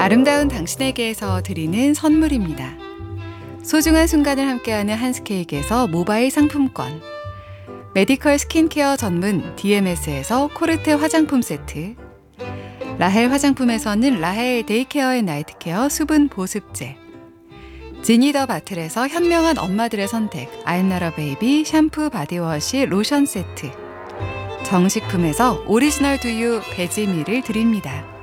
아름다운 당신에게에서 드리는 선물입니다. 소중한 순간을 함께하는 한스케이크에서 모바일 상품권, 메디컬 스킨케어 전문 DMS에서 코르테 화장품 세트, 라헬 화장품에서는 라헬 데이케어 앤 나이트케어 수분 보습제, 지니더 바틀에서 현명한 엄마들의 선택 아임나라 베이비 샴푸 바디워시 로션 세트, 정식품에서 오리지널 두유 배지밀을 드립니다.